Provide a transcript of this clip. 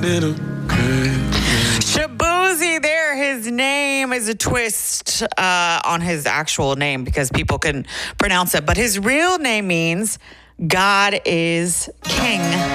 Little girl. Shabuzi there. His name is a twist on his actual name because people can pronounce it. But his real name means God is King.